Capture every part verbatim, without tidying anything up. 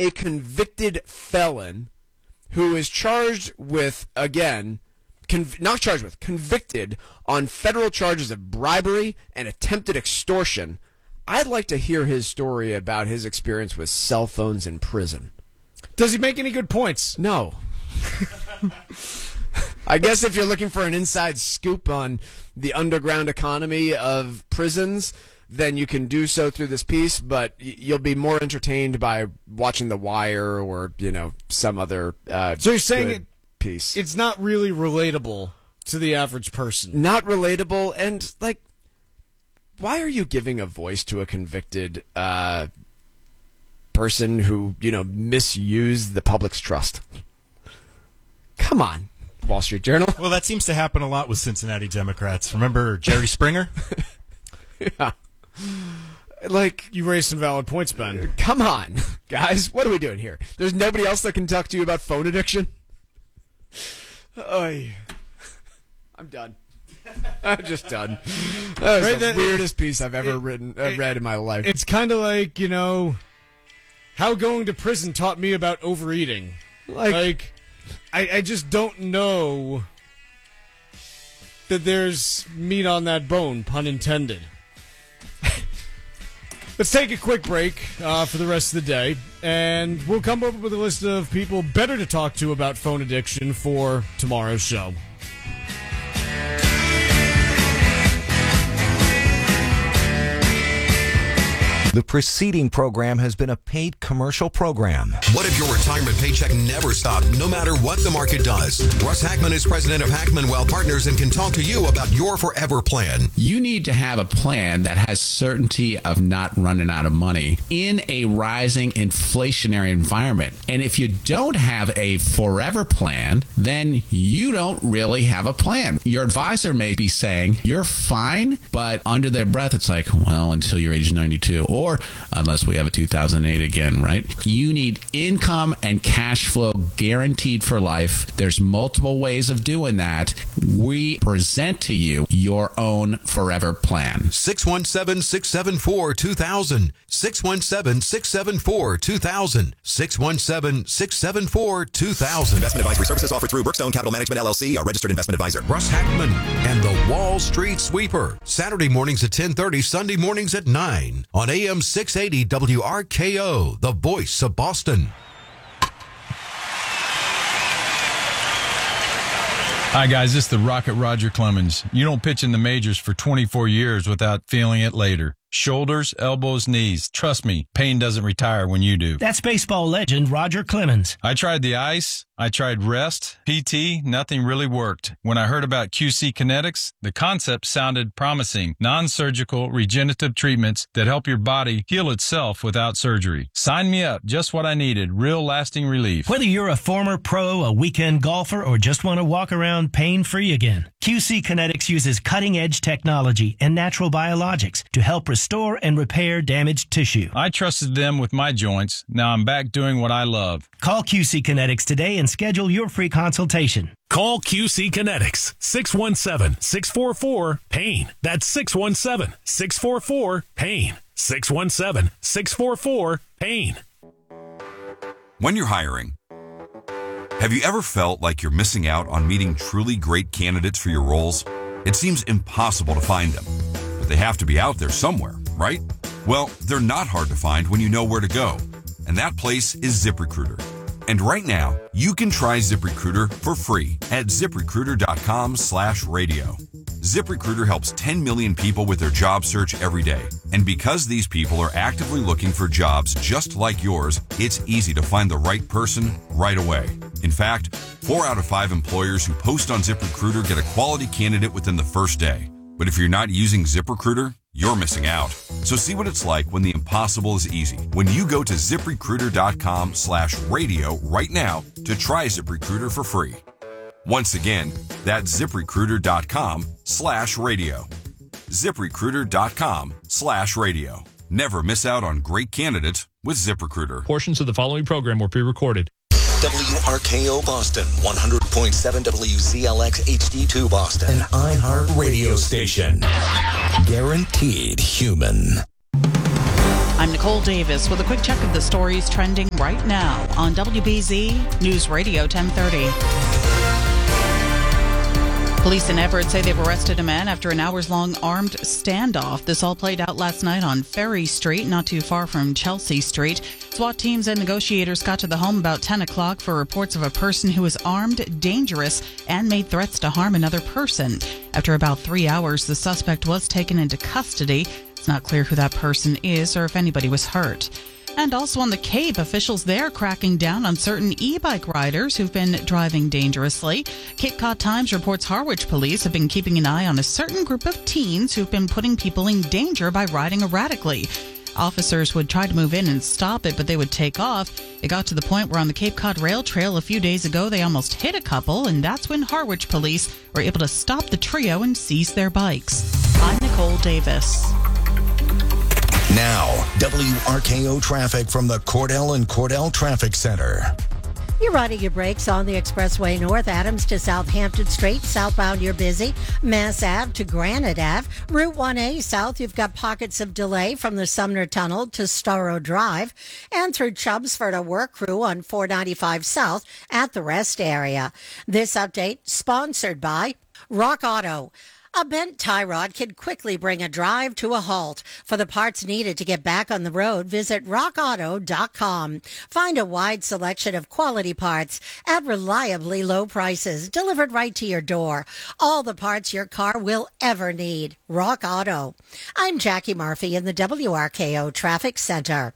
a convicted felon who is charged with, again, conv- not charged with, convicted on federal charges of bribery and attempted extortion. I'd like to hear his story about his experience with cell phones in prison. Does he make any good points? No. I guess if you're looking for an inside scoop on the underground economy of prisons, then you can do so through this piece, but you'll be more entertained by watching The Wire or, you know, some other uh, so you're saying good it, piece. It's not really relatable to the average person. Not relatable, and, like, why are you giving a voice to a convicted uh, person who, you know, misused the public's trust? Come on, Wall Street Journal. Well, that seems to happen a lot with Cincinnati Democrats. Remember Jerry Springer? Yeah. Like, you raised some valid points, Ben. Come on, guys. What are we doing here? There's nobody else that can talk to you about phone addiction? Oy. I'm done. I'm just done. That was Right, the that- weirdest piece I've ever it- written, uh, it- read in my life. It's kind of like, you know, how going to prison taught me about overeating. Like, Like, I, I just don't know that there's meat on that bone, pun intended. Let's take a quick break uh, for the rest of the day, and we'll come up with a list of people better to talk to about phone addiction for tomorrow's show. The preceding program has been a paid commercial program. What if your retirement paycheck never stopped, no matter what the market does? Russ Hackman is president of Hackman Wealth Partners and can talk to you about your forever plan. You need to have a plan that has certainty of not running out of money in a rising inflationary environment. And if you don't have a forever plan, then you don't really have a plan. Your advisor may be saying, you're fine, but under their breath, it's like, well, until you're age ninety-two. Or unless we have a two thousand eight again, right? You need income and cash flow guaranteed for life. There's multiple ways of doing that. We present to you your own forever plan. six one seven, six seven four, two thousand. six one seven, six seven four, two thousand. six one seven, six seven four, two thousand. Investment advisory services offered through Brookstone Capital Management, L L C, a registered investment advisor. Russ Hackman and the Wall Street Sweeper. Saturday mornings at ten thirty, Sunday mornings at nine on A M six eighty W R K O, the voice of Boston. Hi, guys. This is the Rocket Roger Clemens. You don't pitch in the majors for twenty-four years without feeling it later. Shoulders, elbows, knees. Trust me, pain doesn't retire when you do. That's baseball legend Roger Clemens. I tried the ice. I tried rest, P T, nothing really worked. When I heard about Q C Kinetics, the concept sounded promising. Non-surgical regenerative treatments that help your body heal itself without surgery. Sign me up. Just what I needed. Real lasting relief. Whether you're a former pro, a weekend golfer, or just want to walk around pain-free again, Q C Kinetics uses cutting-edge technology and natural biologics to help restore and repair damaged tissue. I trusted them with my joints. Now I'm back doing what I love. Call Q C Kinetics today and schedule your free consultation. Call Q C Kinetics, six one seven, six four four, PAIN. That's six one seven, six four four, PAIN. six one seven, six four four, PAIN. When you're hiring, have you ever felt like you're missing out on meeting truly great candidates for your roles? It seems impossible to find them, but they have to be out there somewhere, right? Well, they're not hard to find when you know where to go, and that place is ZipRecruiter. And right now, you can try ZipRecruiter for free at ZipRecruiter.com slash radio. ZipRecruiter helps ten million people with their job search every day. And because these people are actively looking for jobs just like yours, it's easy to find the right person right away. In fact, four out of five employers who post on ZipRecruiter get a quality candidate within the first day. But if you're not using ZipRecruiter, you're missing out. So see what it's like when the impossible is easy. When you go to ZipRecruiter.com slash radio right now to try ZipRecruiter for free. Once again, that's ZipRecruiter.com slash radio. ZipRecruiter.com slash radio. Never miss out on great candidates with ZipRecruiter. Portions of the following program were pre-recorded. W R K O Boston, one hundred point seven W Z L X H D two Boston. An iHeart radio station. Guaranteed human. I'm Nicole Davis with a quick check of the stories trending right now on W B Z News Radio ten thirty. Police in Everett say they've arrested a man after an hours-long armed standoff. This all played out last night on Ferry Street, not too far from Chelsea Street. SWAT teams and negotiators got to the home about ten o'clock for reports of a person who was armed, dangerous, and made threats to harm another person. After about three hours, the suspect was taken into custody. It's not clear who that person is or if anybody was hurt. And also on the Cape, officials there cracking down on certain e-bike riders who've been driving dangerously. Cape Cod Times reports Harwich police have been keeping an eye on a certain group of teens who've been putting people in danger by riding erratically. Officers would try to move in and stop it, but they would take off. It got to the point where on the Cape Cod Rail Trail a few days ago, they almost hit a couple, and that's when Harwich police were able to stop the trio and seize their bikes. I'm Nicole Davis. Now, W R K O traffic from the Cordell and Cordell Traffic Center. You're riding your brakes on the Expressway North, Adams to Southampton Street. Southbound, you're busy. Mass Ave to Granite Ave. Route one A South, you've got pockets of delay from the Sumner Tunnel to Storrow Drive and through Chelmsford, a work crew on four ninety-five South at the rest area. This update sponsored by Rock Auto. A bent tie rod can quickly bring a drive to a halt. For the parts needed to get back on the road, visit rock auto dot com. Find a wide selection of quality parts at reliably low prices, delivered right to your door. All the parts your car will ever need. Rock Auto. I'm Jackie Murphy in the W R K O Traffic Center.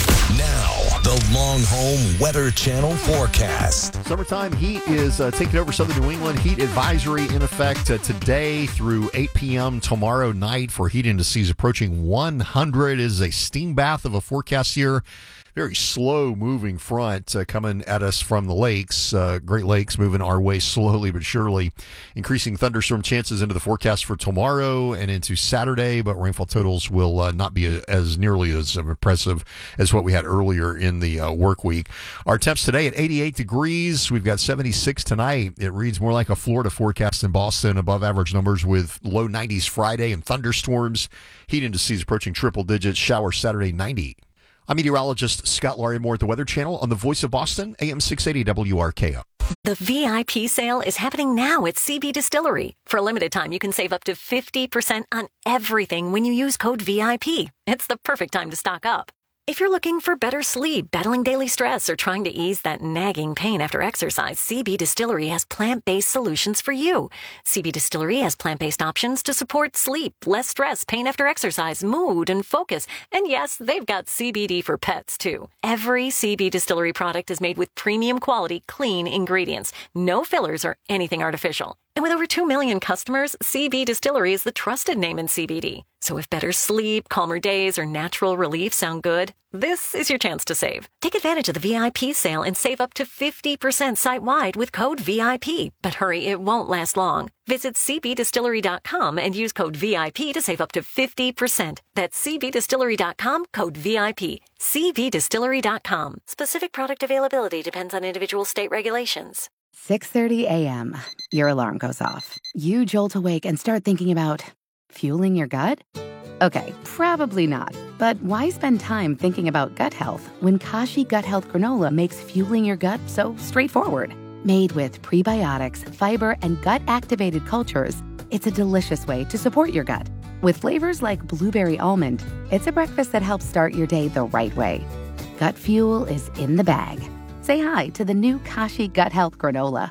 Now, the Long Home Weather Channel forecast. Summertime heat is uh, taking over southern New England. Heat advisory in effect uh, today through eight p.m. tomorrow night for heat indices approaching one hundred. It is a steam bath of a forecast here. Very slow moving front uh, coming at us from the lakes. Uh, Great Lakes moving our way slowly but surely. Increasing thunderstorm chances into the forecast for tomorrow and into Saturday, but rainfall totals will uh, not be as nearly as impressive as what we had earlier in the uh, work week. Our temps today at eighty-eight degrees. We've got seventy-six tonight. It reads more like a Florida forecast in Boston. Above average numbers with low nineties Friday and thunderstorms. Heat indices approaching triple digits. Shower Saturday, ninety. I'm meteorologist Scott Larimore at the Weather Channel on the Voice of Boston, A M six eighty W R K O. The V I P sale is happening now at C B Distillery. For a limited time, you can save up to fifty percent on everything when you use code V I P. It's the perfect time to stock up. If you're looking for better sleep, battling daily stress, or trying to ease that nagging pain after exercise, C B Distillery has plant-based solutions for you. C B Distillery has plant-based options to support sleep, less stress, pain after exercise, mood, and focus. And yes, they've got C B D for pets, too. Every C B Distillery product is made with premium quality, clean ingredients. No fillers or anything artificial. And with over two million customers, C B Distillery is the trusted name in C B D. So if better sleep, calmer days, or natural relief sound good, this is your chance to save. Take advantage of the V I P sale and save up to fifty percent site-wide with code V I P. But hurry, it won't last long. Visit c b distillery dot com and use code V I P to save up to fifty percent. That's c b distillery dot com, code V I P. c b distillery dot com. Specific product availability depends on individual state regulations. six thirty a.m. Your alarm goes off. You jolt awake and start thinking about fueling your gut? Okay, probably not. But why spend time thinking about gut health when Kashi Gut Health Granola makes fueling your gut so straightforward? Made with prebiotics, fiber, and gut-activated cultures, it's a delicious way to support your gut. With flavors like blueberry almond, it's a breakfast that helps start your day the right way. Gut fuel is in the bag. Say hi to the new Kashi Gut Health Granola.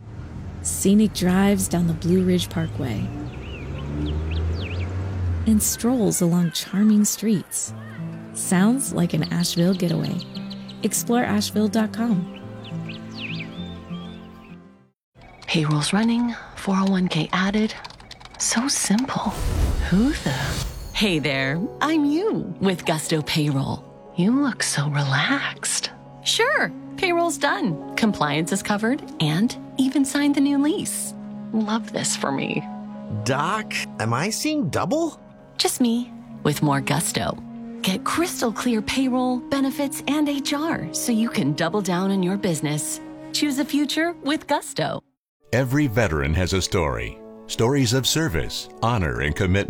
Scenic drives down the Blue Ridge Parkway and strolls along charming streets. Sounds like an Asheville getaway. Explore asheville dot com. Payroll's running, four oh one k added. So simple. Who the? Hey there, I'm you with Gusto Payroll. You look so relaxed. Sure, payroll's done. Compliance is covered and even signed the new lease. Love this for me. Doc, am I seeing double? Just me with more gusto. Get crystal clear payroll, benefits, and H R so you can double down on your business. Choose a future with Gusto. Every veteran has a story. Stories of service, honor, and commitment.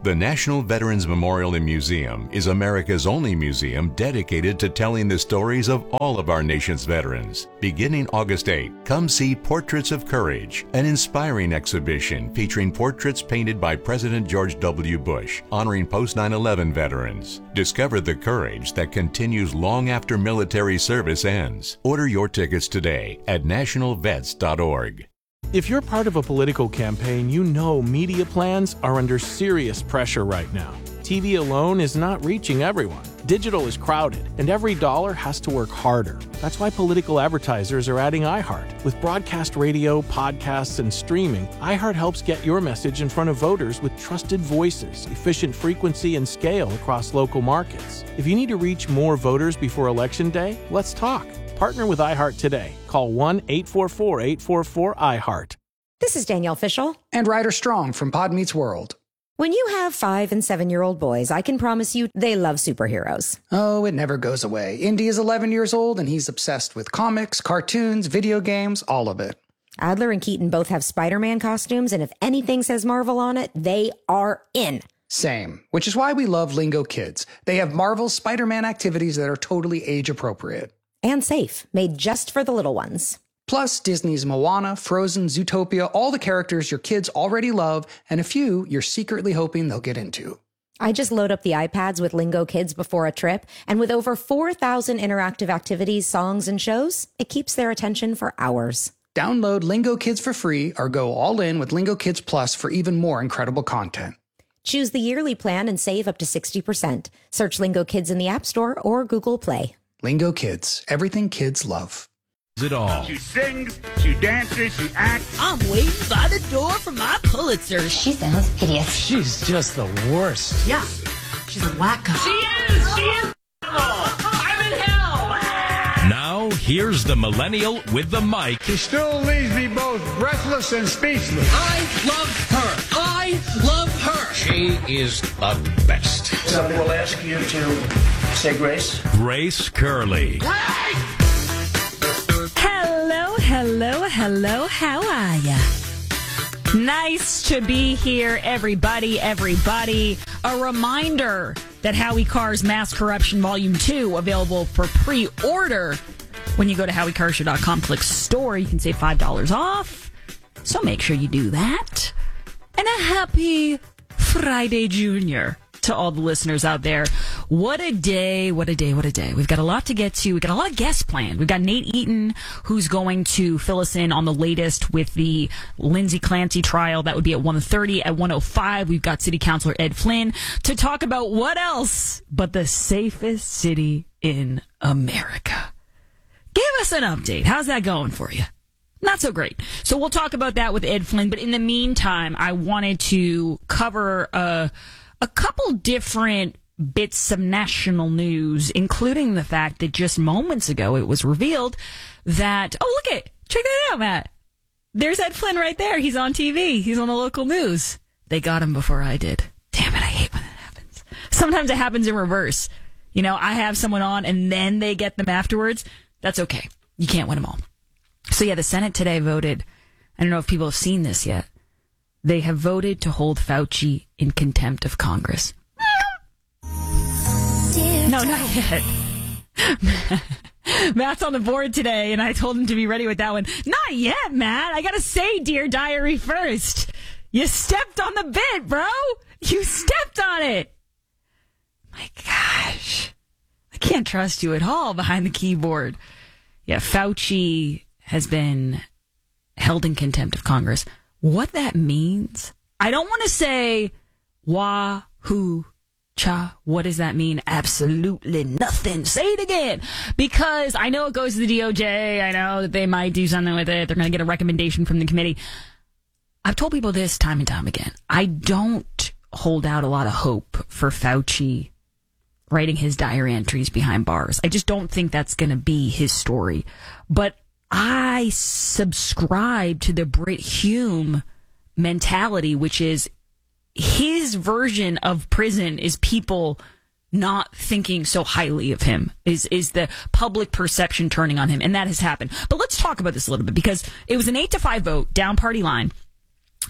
The National Veterans Memorial and Museum is America's only museum dedicated to telling the stories of all of our nation's veterans. Beginning August eighth, come see Portraits of Courage, an inspiring exhibition featuring portraits painted by President George W. Bush, honoring post nine eleven veterans. Discover the courage that continues long after military service ends. Order your tickets today at national vets dot org. If you're part of a political campaign, you know media plans are under serious pressure right now. T V alone is not reaching everyone. Digital is crowded, and every dollar has to work harder. That's why political advertisers are adding iHeart. With broadcast radio, podcasts, and streaming, iHeart helps get your message in front of voters with trusted voices, efficient frequency, and scale across local markets. If you need to reach more voters before Election Day, let's talk. Partner with iHeart today. Call one eight four four, eight four four, I heart. This is Danielle Fishel. And Ryder Strong from Pod Meets World. When you have five and seven-year-old boys, I can promise you they love superheroes. Oh, it never goes away. Indy is eleven years old, and he's obsessed with comics, cartoons, video games, all of it. Adler and Keaton both have Spider-Man costumes, and if anything says Marvel on it, they are in. Same, which is why we love Lingo Kids. They have Marvel's Spider-Man activities that are totally age-appropriate. And safe, made just for the little ones. Plus, Disney's Moana, Frozen, Zootopia, all the characters your kids already love, and a few you're secretly hoping they'll get into. I just load up the iPads with Lingo Kids before a trip, and with over four thousand interactive activities, songs, and shows, it keeps their attention for hours. Download Lingo Kids for free or go all in with Lingo Kids Plus for even more incredible content. Choose the yearly plan and save up to sixty percent. Search Lingo Kids in the App Store or Google Play. Lingo Kids, everything kids love. It all. She sings, she dances, she acts. I'm waiting by the door for my Pulitzer. She sounds hideous. She's just the worst. Yeah, she's a wacko. She is, she is. I'm in hell. Now, here's the millennial with the mic. She still leaves me both breathless and speechless. I love her. I love her. She is the best. Somebody will ask you to say grace. Grace Curley. Hello, hello, hello. How are ya? Nice to be here, everybody, everybody. A reminder that Howie Carr's Mass Corruption Volume two available for pre-order. When you go to howie carr show dot com, click store, you can save five dollars off. So make sure you do that. And a happy Friday, Junior, to all the listeners out there. What a day, what a day, what a day. We've got a lot to get to. We've got a lot of guests planned. We've got Nate Eaton, who's going to fill us in on the latest with the Lindsay Clancy trial. That would be at one thirty. At one oh five, we've got City Councilor Ed Flynn to talk about what else but the safest city in America. Give us an update. How's that going for you? Not so great. So we'll talk about that with Ed Flynn. But in the meantime, I wanted to cover a, a couple different bits of national news, including the fact that just moments ago it was revealed that, oh, look it, check that out, Matt. There's Ed Flynn right there. He's on T V. He's on the local news. They got him before I did. Damn it, I hate when that happens. Sometimes it happens in reverse. You know, I have someone on and then they get them afterwards. That's okay. You can't win them all. So yeah, the Senate today voted. I don't know if people have seen this yet. They have voted to hold Fauci in contempt of Congress. No, not yet. Matt's on the board today, and I told him to be ready with that one. Not yet, Matt. I gotta say, Dear Diary, first. You stepped on the bit, bro. You stepped on it. My gosh. I can't trust you at all behind the keyboard. Yeah, Fauci has been held in contempt of Congress. What that means, I don't want to say wah, who, cha. What does that mean? Absolutely nothing. Say it again. Because I know it goes to the D O J. I know that they might do something with it. They're going to get a recommendation from the committee. I've told people this time and time again. I don't hold out a lot of hope for Fauci writing his diary entries behind bars. I just don't think that's going to be his story. But I subscribe to the Brit Hume mentality, which is his version of prison is people not thinking so highly of him, is is the public perception turning on him, and that has happened. But let's talk about this a little bit, because it was an eight to five vote, down party line.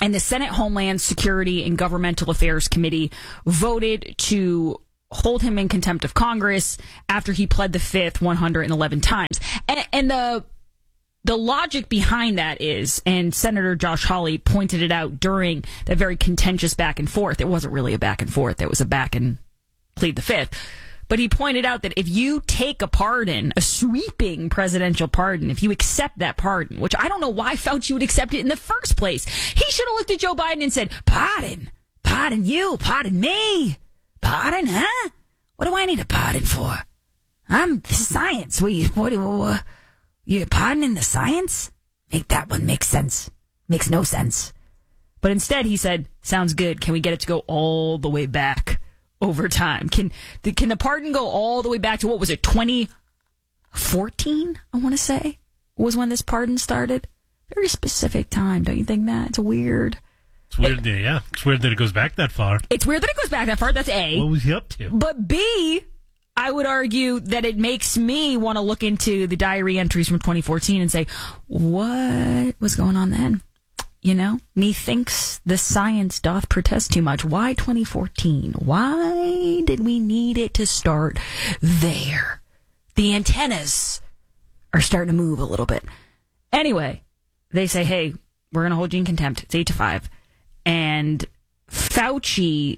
And the Senate Homeland Security and Governmental Affairs Committee voted to hold him in contempt of Congress after he pled the fifth one hundred eleven times. And, and the the logic behind that is, and Senator Josh Hawley pointed it out during that very contentious back and forth. It wasn't really a back and forth. It was a back and plead the fifth. But he pointed out that if you take a pardon, a sweeping presidential pardon, if you accept that pardon, which I don't know why Fauci would accept it in the first place. He should have looked at Joe Biden and said, pardon, pardon you, pardon me, pardon, huh? What do I need a pardon for? I'm science. What, you, what, what, you're pardoning the science? Make that one make sense. Makes no sense. But instead he said, sounds good. Can we get it to go all the way back? Over time. Can the, can the pardon go all the way back to, what was it, twenty fourteen, I want to say, was when this pardon started? Very specific time, don't you think, Matt? It's weird. It's weird, it, yeah. It's weird that it goes back that far. It's weird that it goes back that far. That's A. What was he up to? But B, I would argue that it makes me want to look into the diary entries from twenty fourteen and say, what was going on then? You know, methinks the science doth protest too much. Why twenty fourteen? Why did we need it to start there? The antennas are starting to move a little bit. Anyway, they say, hey, we're going to hold you in contempt. It's eight to five. And Fauci,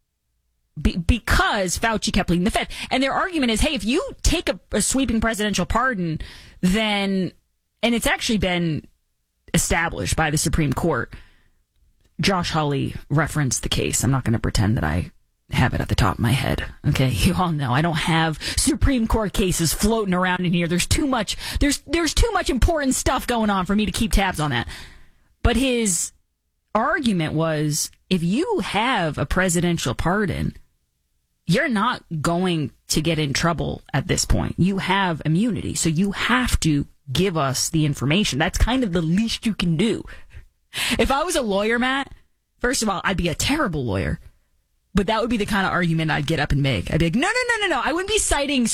be, because Fauci kept pleading the fifth. And their argument is, hey, if you take a, a sweeping presidential pardon, then, and it's actually been established by the Supreme Court. Josh Hawley referenced the case. I'm not going to pretend that I have it at the top of my head. Okay, you all know I don't have Supreme Court cases floating around in here. There's too much. There's there's too much important stuff going on for me to keep tabs on that. But his argument was, if you have a presidential pardon, you're not going to get in trouble at this point. You have immunity, so you have to give us the information. That's kind of the least you can do. If I was a lawyer, Matt, first of all, I'd be a terrible lawyer. But that would be the kind of argument I'd get up and make. I'd be like, no, no, no, no, no. I wouldn't be citing...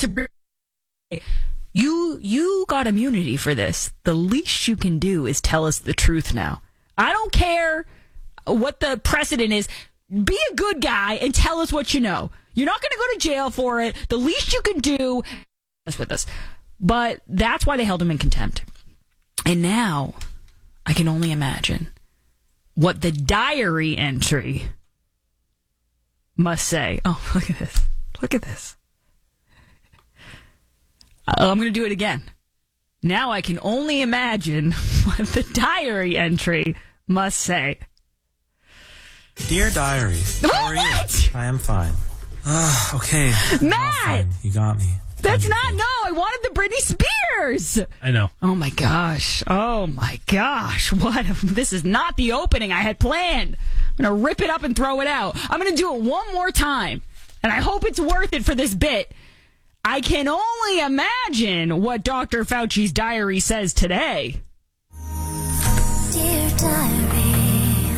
You, you got immunity for this. The least you can do is tell us the truth now. I don't care what the precedent is. Be a good guy and tell us what you know. You're not going to go to jail for it. The least you can do is with us. But that's why they held him in contempt. And now I can only imagine what the diary entry must say. Oh, look at this. Look at this. I'm going to do it again. Now I can only imagine what the diary entry must say. Dear diary, how are what? you? I am fine. Uh, okay. Matt! You got me. That's not, no, I wanted the Britney Spears. I know. Oh my gosh. Oh my gosh. What? This is not the opening I had planned. I'm going to rip it up and throw it out. I'm going to do it one more time. And I hope it's worth it for this bit. I can only imagine what Doctor Fauci's diary says today. Dear diary.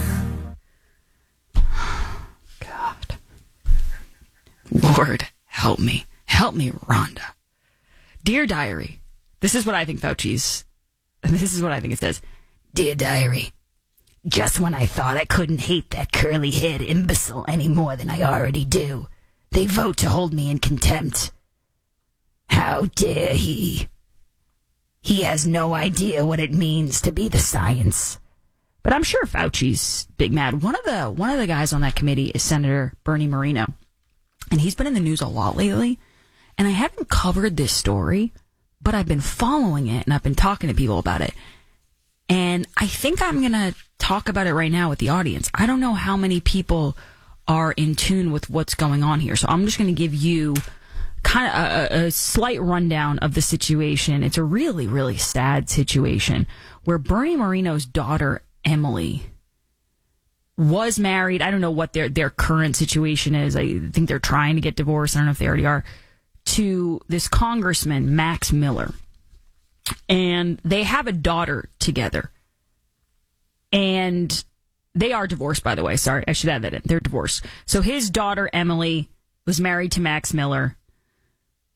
God. Lord, help me. Help me, Rhonda. Dear diary. This is what I think Fauci's... This is what I think it says. Dear diary. Just when I thought I couldn't hate that curly-haired imbecile any more than I already do, they vote to hold me in contempt. How dare he? He has no idea what it means to be the science. But I'm sure Fauci's big mad. One of the one of the guys on that committee is Senator Bernie Moreno. And he's been in the news a lot lately. And I haven't covered this story, but I've been following it and I've been talking to people about it. And I think I'm going to talk about it right now with the audience. I don't know how many people are in tune with what's going on here. So I'm just going to give you kind of a, a slight rundown of the situation. It's a really, really sad situation where Bernie Moreno's daughter, Emily, was married. I don't know what their, their current situation is. I think they're trying to get divorced. I don't know if they already are. To this congressman, Max Miller. And they have a daughter together. And they are divorced, by the way. Sorry, I should add that in. They're divorced. So his daughter, Emily, was married to Max Miller.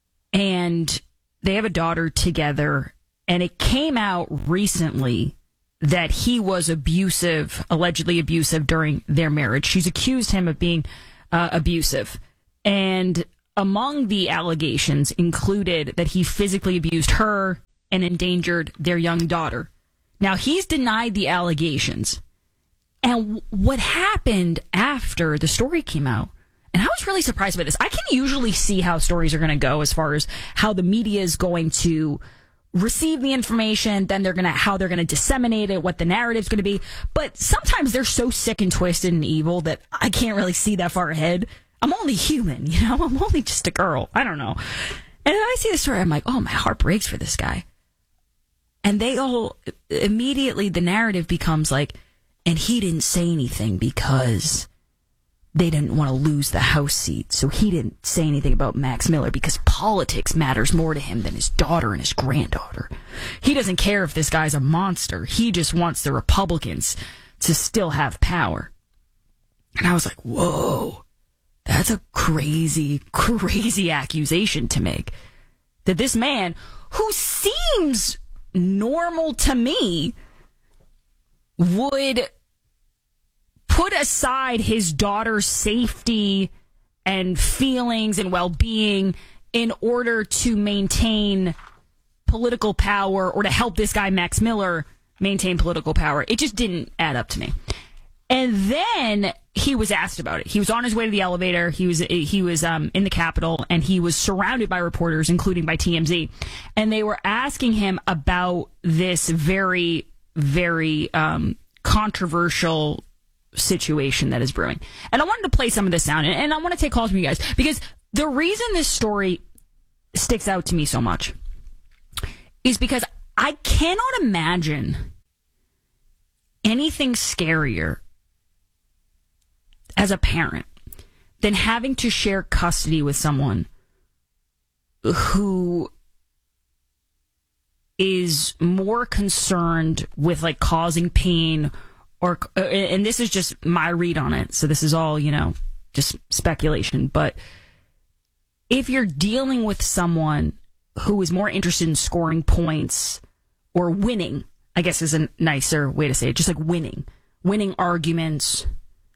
And they have a daughter together. And it came out recently that he was abusive, allegedly abusive during their marriage. She's accused him of being uh, abusive. And among the allegations included that he physically abused her and endangered their young daughter. Now, he's denied the allegations. And what happened after the story came out, and I was really surprised by this. I can usually see how stories are going to go as far as how the media is going to receive the information, then they're going to, how they're going to disseminate it, what the narrative's going to be. But sometimes they're so sick and twisted and evil that I can't really see that far ahead. I'm only human, you know? I'm only just a girl. I don't know. And then I see the story, I'm like, oh, my heart breaks for this guy. And they all, immediately the narrative becomes like, and he didn't say anything because they didn't want to lose the House seat. So he didn't say anything about Max Miller because politics matters more to him than his daughter and his granddaughter. He doesn't care if this guy's a monster. He just wants the Republicans to still have power. And I was like, whoa, that's a crazy, crazy accusation to make. That this man, who seems normal to me, would put aside his daughter's safety and feelings and well-being in order to maintain political power or to help this guy, Max Miller, maintain political power. It just didn't add up to me. And then he was asked about it. He was on his way to the elevator. He was he was um, in the Capitol, and he was surrounded by reporters, including by T M Z. And they were asking him about this very, very um, controversial situation that is brewing. And I wanted to play some of this sound, and, and I want to take calls from you guys, because the reason this story sticks out to me so much is because I cannot imagine anything scarier as a parent than having to share custody with someone who is more concerned with like causing pain or, and this is just my read on it. So this is all, you know, just speculation. But if you're dealing with someone who is more interested in scoring points or winning, I guess is a nicer way to say it, just like winning, winning arguments,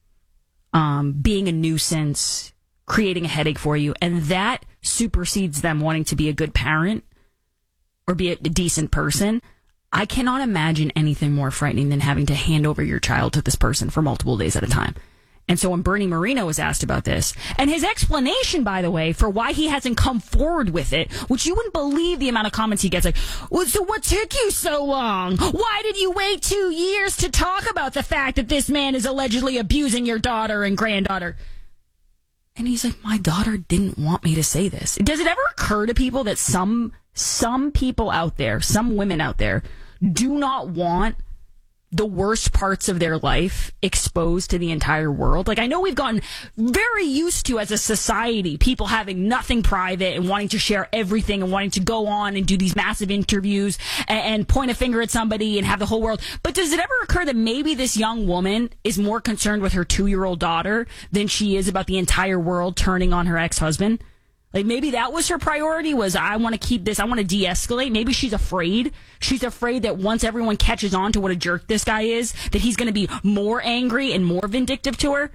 um, being a nuisance, creating a headache for you, and that supersedes them wanting to be a good parent or be a decent person, I cannot imagine anything more frightening than having to hand over your child to this person for multiple days at a time. And so when Bernie Moreno was asked about this, and his explanation, by the way, for why he hasn't come forward with it, which you wouldn't believe the amount of comments he gets, like, well, so what took you so long? Why did you wait two years to talk about the fact that this man is allegedly abusing your daughter and granddaughter? And he's like, my daughter didn't want me to say this. Does it ever occur to people that some some people out there, some women out there, do not want the worst parts of their life exposed to the entire world? Like, I know we've gotten very used to, as a society, people having nothing private and wanting to share everything and wanting to go on and do these massive interviews and, and point a finger at somebody and have the whole world. But does it ever occur that maybe this young woman is more concerned with her two-year-old daughter than she is about the entire world turning on her ex-husband? Like, maybe that was her priority, was I want to keep this, I want to de-escalate. Maybe she's afraid. She's afraid that once everyone catches on to what a jerk this guy is, that he's going to be more angry and more vindictive to her.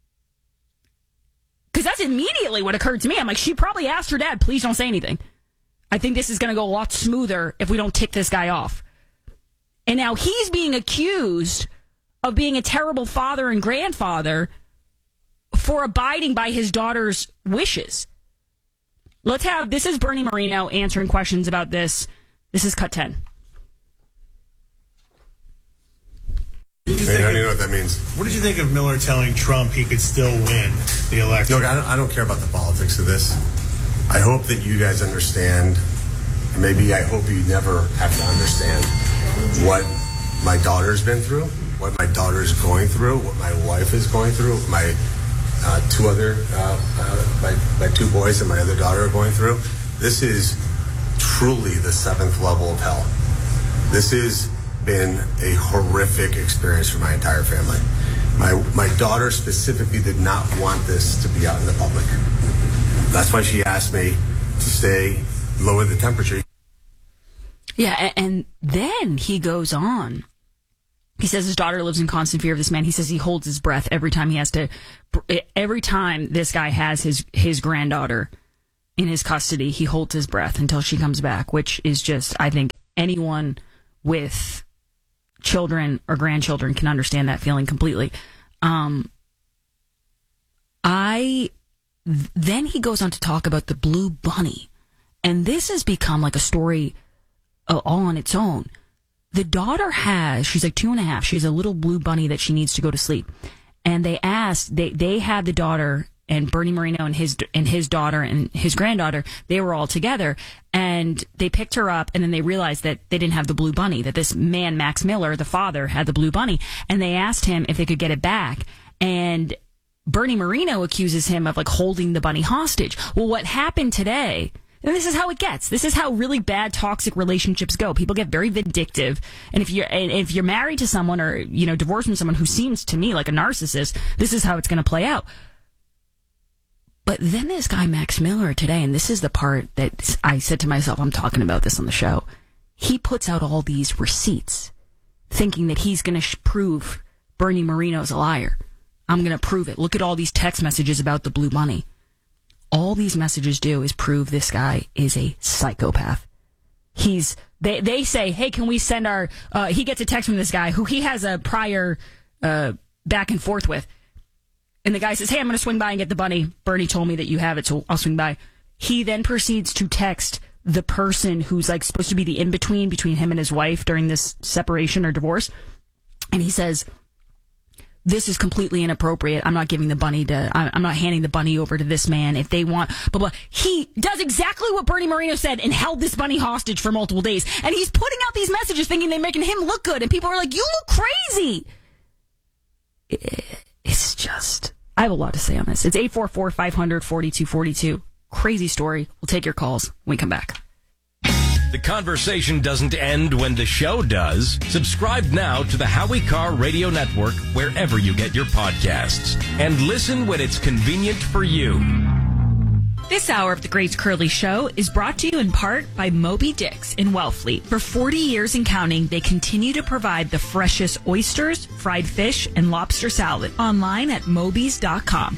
Because that's immediately what occurred to me. I'm like, she probably asked her dad, please don't say anything. I think this is going to go a lot smoother if we don't tick this guy off. And now he's being accused of being a terrible father and grandfather for abiding by his daughter's wishes. Let's have, this is Bernie Moreno answering questions about this. This is Cut ten. Hey, how do you know what that means? What did you think of Miller telling Trump he could still win the election? Look, I don't, I don't care about the politics of this. I hope that you guys understand, maybe I hope you never have to understand what my daughter's been through, what my daughter's going through, what my wife is going through, what my Uh, two other, uh, uh, my, my two boys and my other daughter are going through. This is truly the seventh level of hell. This has been a horrific experience for my entire family. My my daughter specifically did not want this to be out in the public. That's why she asked me to stay, lower the temperature. Yeah, and then he goes on He says his daughter lives in constant fear of this man. He says he holds his breath every time he has to, every time this guy has his, his granddaughter in his custody, he holds his breath until she comes back, which is just, I think anyone with children or grandchildren can understand that feeling completely. Um, I, then he goes on to talk about the Blue Bunny. And this has become like a story uh, all on its own. The daughter has, she's like two and a half. She has a little blue bunny that she needs to go to sleep. And they asked, they, they had the daughter and Bernie Moreno and his, and his daughter and his granddaughter, they were all together and they picked her up and then they realized that they didn't have the blue bunny, that this man, Max Miller, the father, had the blue bunny. And they asked him if they could get it back. And Bernie Moreno accuses him of like holding the bunny hostage. Well, what happened today, and this is how it gets. This is how really bad toxic relationships go. People get very vindictive. And if you're, and if you're married to someone or, you know, divorced from someone who seems to me like a narcissist, this is how it's going to play out. But then this guy, Max Miller, today, and this is the part that I said to myself, I'm talking about this on the show. He puts out all these receipts thinking that he's going to sh- prove Bernie Moreno's a liar. I'm going to prove it. Look at all these text messages about the blue bunny. All these messages do is prove this guy is a psychopath. He's, they, they say, hey, can we send our, uh, he gets a text from this guy who he has a prior, uh, back and forth with. And the guy says, hey, I'm going to swing by and get the bunny. Bernie told me that you have it, so I'll swing by. He then proceeds to text the person who's like supposed to be the in-between between him and his wife during this separation or divorce. And he says, this is completely inappropriate. I'm not giving the bunny to, I'm not handing the bunny over to this man if they want, blah, blah. He does exactly what Bernie Moreno said and held this bunny hostage for multiple days. And he's putting out these messages thinking they're making him look good. And people are like, you look crazy. It's just, I have a lot to say on this. It's eight four four, five hundred, forty-two forty-two. Crazy story. We'll take your calls when we come back. The conversation doesn't end when the show does. Subscribe now to the Howie Carr Radio Network wherever you get your podcasts. And listen when it's convenient for you. This hour of the Grace Curley Show is brought to you in part by Moby Dick's in Wellfleet. For forty years and counting, they continue to provide the freshest oysters, fried fish, and lobster salad. Online at mobies dot com.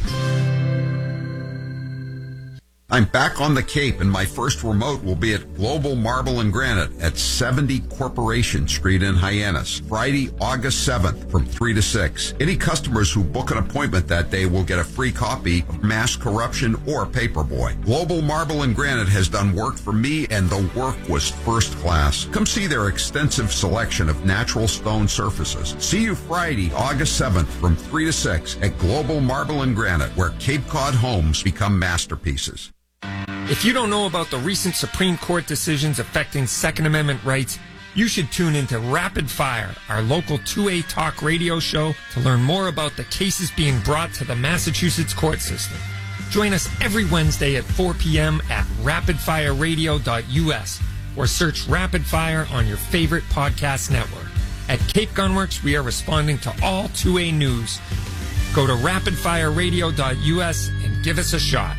I'm back on the Cape, and my first remote will be at Global Marble and Granite at seventy Corporation Street in Hyannis, Friday, August seventh from three to six. Any customers who book an appointment that day will get a free copy of Mass Corruption or Paperboy. Global Marble and Granite has done work for me, and the work was first class. Come see their extensive selection of natural stone surfaces. See you Friday, August seventh from three to six at Global Marble and Granite, where Cape Cod homes become masterpieces. If you don't know about the recent Supreme Court decisions affecting Second Amendment rights, you should tune into Rapid Fire, our local two A talk radio show, to learn more about the cases being brought to the Massachusetts court system. Join us every Wednesday at four p.m. at rapid fire radio dot u s or search Rapid Fire on your favorite podcast network. At Cape Gunworks, we are responding to all two A news. Go to rapid fire radio dot u s and give us a shot.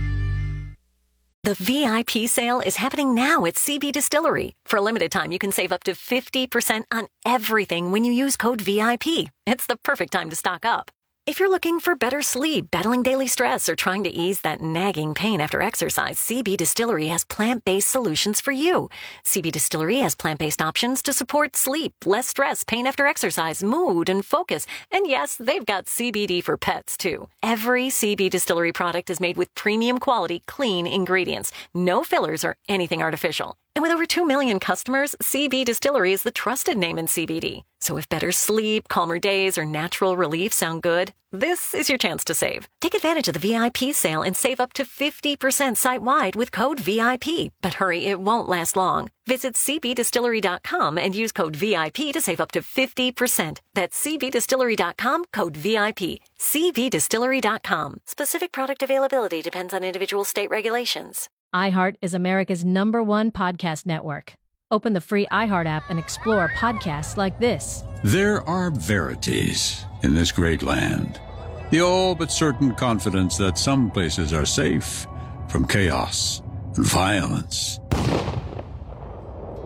The V I P sale is happening now at C B Distillery. For a limited time, you can save up to fifty percent on everything when you use code V I P. It's the perfect time to stock up. If you're looking for better sleep, battling daily stress, or trying to ease that nagging pain after exercise, C B Distillery has plant-based solutions for you. C B Distillery has plant-based options to support sleep, less stress, pain after exercise, mood, and focus. And yes, they've got C B D for pets, too. Every C B Distillery product is made with premium quality, clean ingredients. No fillers or anything artificial. And with over two million customers, C B Distillery is the trusted name in C B D. So if better sleep, calmer days, or natural relief sound good, this is your chance to save. Take advantage of the V I P sale and save up to fifty percent site-wide with code V I P. But hurry, it won't last long. Visit c b distillery dot com and use code V I P to save up to fifty percent. That's c b distillery dot com, code V I P. c b distillery dot com. Specific product availability depends on individual state regulations. iHeart is America's number one podcast network. Open the free iHeart app and explore podcasts like this. There are verities in this great land. The all but certain confidence that some places are safe from chaos and violence.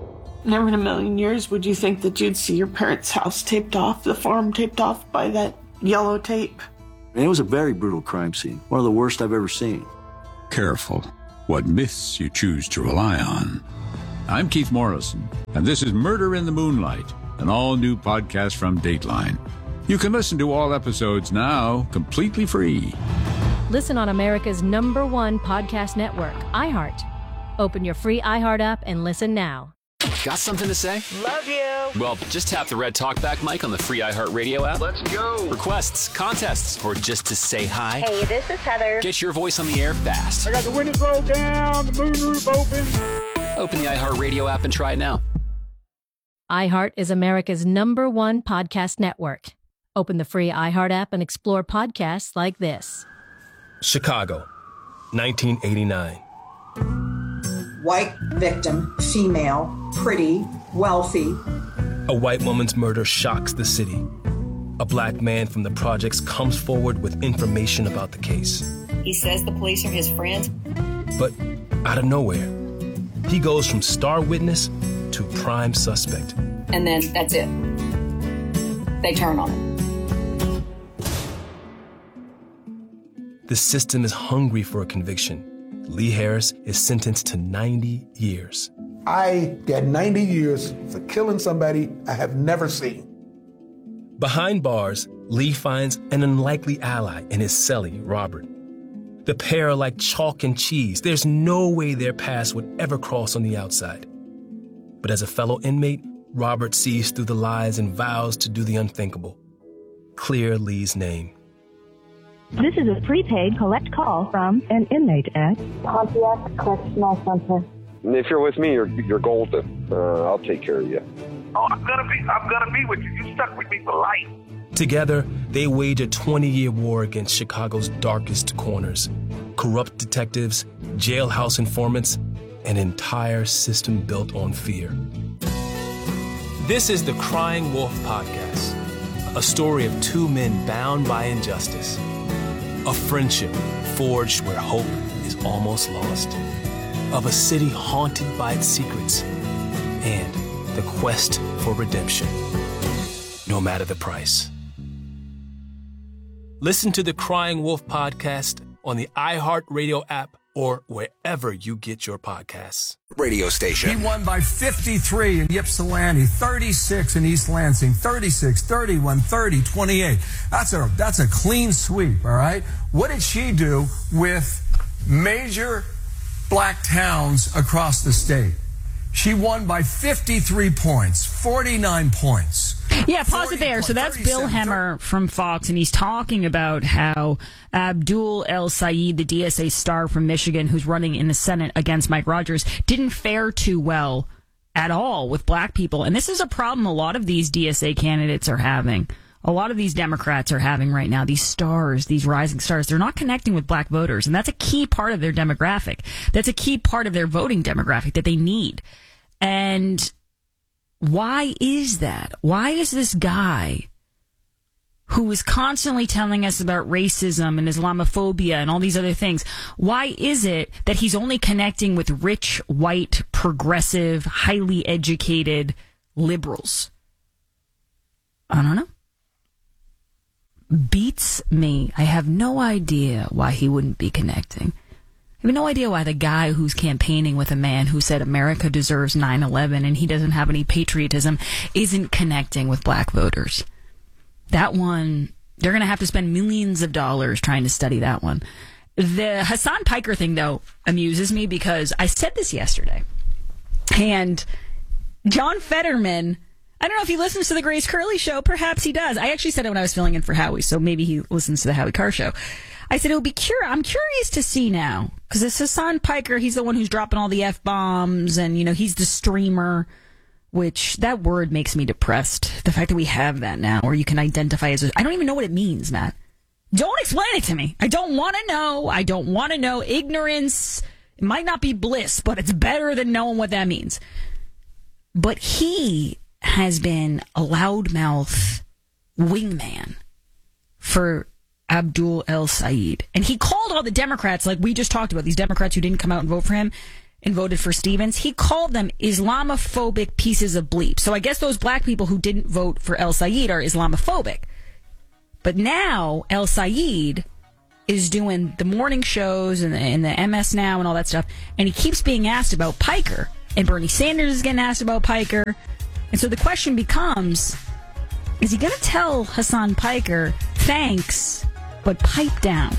Never in a million years would you think that you'd see your parents' house taped off, the farm taped off by that yellow tape. And it was a very brutal crime scene, one of the worst I've ever seen. Careful what myths you choose to rely on. I'm Keith Morrison, and this is Murder in the Moonlight, an all-new podcast from Dateline. You can listen to all episodes now completely free. Listen on America's number one podcast network, iHeart. Open your free iHeart app and listen now. Got something to say? Love you. Well, just tap the red talkback mic on the free iHeartRadio app. Let's go. Requests, contests, or just to say hi. Hey, this is Heather. Get your voice on the air fast. I got the windows rolled down, the moonroof open. Open the iHeartRadio app and try it now. iHeart is America's number one podcast network. Open the free iHeart app and explore podcasts like this. Chicago, nineteen eighty-nine. White victim, female, pretty, wealthy. A white woman's murder shocks the city. A black man from the projects comes forward with information about the case. He says the police are his friends. But out of nowhere, he goes from star witness to prime suspect. And then that's it. They turn on him. The system is hungry for a conviction. Lee Harris is sentenced to ninety years. I got ninety years for killing somebody I have never seen. Behind bars, Lee finds an unlikely ally in his cellie, Robert. The pair are like chalk and cheese. There's no way their paths would ever cross on the outside. But as a fellow inmate, Robert sees through the lies and vows to do the unthinkable. Clear Lee's name. This is a prepaid collect call from an inmate at Pontiac Correctional Center. If you're with me, you're you're golden. Uh, I'll take care of you. Oh, I'm gonna be I'm gonna be with you. You stuck with me for life. Together, they wage a twenty-year war against Chicago's darkest corners. Corrupt detectives, jailhouse informants, an entire system built on fear. This is the Crying Wolf Podcast, a story of two men bound by injustice. A friendship forged where hope is almost lost. Of a city haunted by its secrets. And the quest for redemption, no matter the price. Listen to the Crying Wolf Podcast on the iHeartRadio app or wherever you get your podcasts. Radio station. He won by fifty-three in Ypsilanti, thirty-six in East Lansing, thirty-six, thirty-one, thirty, twenty-eight. That's a, that's a clean sweep, all right? What did she do with major black towns across the state? She won by fifty-three points, forty-nine points. Yeah, pause it there. So that's Bill Hemmer from Fox, and he's talking about how Abdul El Sayed, the D S A star from Michigan, who's running in the Senate against Mike Rogers, didn't fare too well at all with black people. And this is a problem a lot of these D S A candidates are having. A lot of these Democrats are having right now, these stars, these rising stars. They're not connecting with black voters, and that's a key part of their demographic. That's a key part of their voting demographic that they need. And why is that? Why is this guy who is constantly telling us about racism and Islamophobia and all these other things, why is it that he's only connecting with rich, white, progressive, highly educated liberals? I don't know. Beats me. I have no idea why he wouldn't be connecting. I have no idea why the guy who's campaigning with a man who said America deserves nine eleven and he doesn't have any patriotism isn't connecting with black voters. That one, they're going to have to spend millions of dollars trying to study that one. The Hassan Piker thing, though, amuses me because I said this yesterday. And John Fetterman, I don't know if he listens to the Grace Curley show. Perhaps he does. I actually said it when I was filling in for Howie, so maybe he listens to the Howie Carr show. I said, it'll be cur- I'm curious to see now, because this Hassan Piker, he's the one who's dropping all the F-bombs, and, you know, he's the streamer, which that word makes me depressed. The fact that we have that now, where you can identify as a, I don't even know what it means, Matt. Don't explain it to me. I don't want to know. I don't want to know. Ignorance, it might not be bliss, but it's better than knowing what that means. But he has been a loudmouth wingman for Abdul El Sayed. And he called all the Democrats, like we just talked about, these Democrats who didn't come out and vote for him, and voted for Stevens, he called them Islamophobic pieces of bleep. So I guess those black people who didn't vote for El Sayed are Islamophobic. But now El Sayed is doing the morning shows and the, and the M S Now and all that stuff, and he keeps being asked about Piker. And Bernie Sanders is getting asked about Piker. And so the question becomes, is he going to tell Hassan Piker, thanks, but pipe down?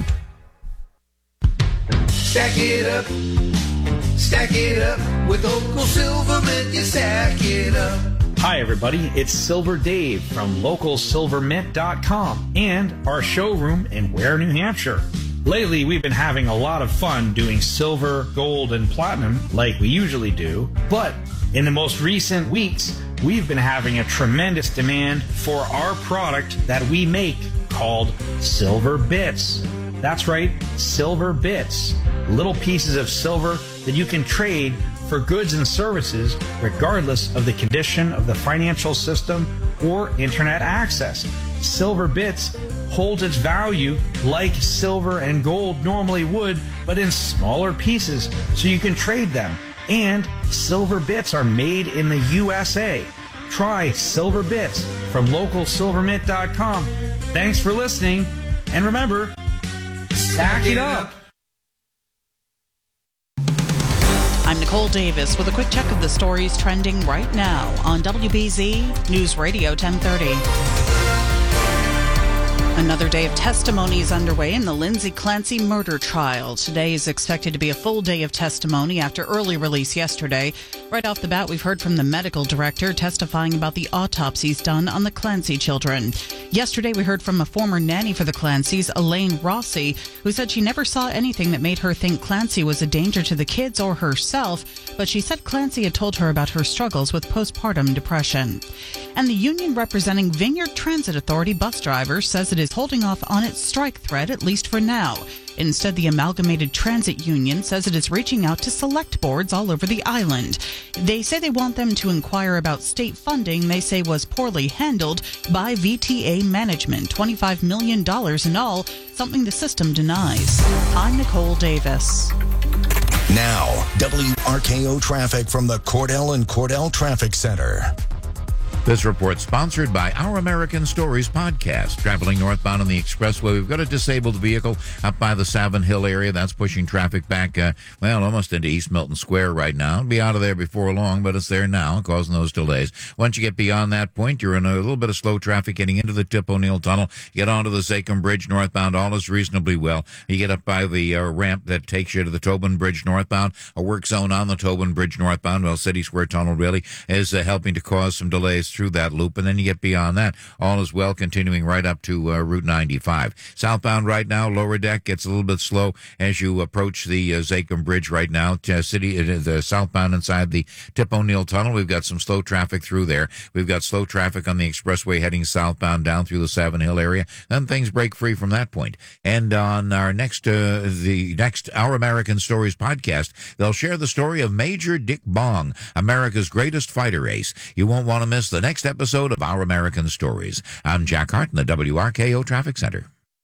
Stack it up, stack it up, with Local Silvermint, you stack it up. Hi everybody, it's Silver Dave from local silver mint dot com and our showroom in Ware, New Hampshire. Lately, we've been having a lot of fun doing silver, gold, and platinum like we usually do, but in the most recent weeks, we've been having a tremendous demand for our product that we make called Silver Bits. That's right, Silver Bits. Little pieces of silver that you can trade for goods and services regardless of the condition of the financial system or internet access. Silver Bits holds its value like silver and gold normally would, but in smaller pieces so you can trade them. And Silver Bits are made in the U S A. Try Silver Bits from local silver mint dot com. Thanks for listening, and remember, stack it up. I'm Nicole Davis with a quick check of the stories trending right now on W B Z News Radio ten thirty. Another day of testimony is underway in the Lindsay Clancy murder trial. Today is expected to be a full day of testimony after early release yesterday. Right off the bat, we've heard from the medical director testifying about the autopsies done on the Clancy children. Yesterday, we heard from a former nanny for the Clancys, Elaine Rossi, who said she never saw anything that made her think Clancy was a danger to the kids or herself, but she said Clancy had told her about her struggles with postpartum depression. And the union representing Vineyard Transit Authority bus drivers says it is holding off on its strike threat, at least for now. Instead, the Amalgamated Transit Union says it is reaching out to select boards all over the island. They say they want them to inquire about state funding they say was poorly handled by V T A management, twenty-five million dollars in all, something the system denies. I'm Nicole Davis. Now, W R K O traffic from the Cordell and Cordell Traffic Center. This report sponsored by Our American Stories podcast. Traveling northbound on the expressway, we've got a disabled vehicle up by the Savin Hill area. That's pushing traffic back, uh, well, almost into East Milton Square right now. It'll be out of there before long, but it's there now, causing those delays. Once you get beyond that point, you're in a little bit of slow traffic getting into the Tip O'Neill Tunnel. Get onto the Zachem Bridge northbound. All is reasonably well. You get up by the uh, ramp that takes you to the Tobin Bridge northbound. A work zone on the Tobin Bridge northbound. Well, City Square Tunnel really is uh, helping to cause some delays through that loop, and then you get beyond that. All is well, continuing right up to uh, Route ninety-five. Southbound right now, lower deck gets a little bit slow as you approach the uh, Zachem Bridge right now. Uh, city, uh, the southbound inside the Tip O'Neill Tunnel, we've got some slow traffic through there. We've got slow traffic on the expressway heading southbound down through the Savin Hill area. Then things break free from that point. And on our next, uh, the next Our American Stories podcast, they'll share the story of Major Dick Bong, America's greatest fighter ace. You won't want to miss the next episode of Our American Stories. I'm Jack Hart in the W R K O Traffic Center.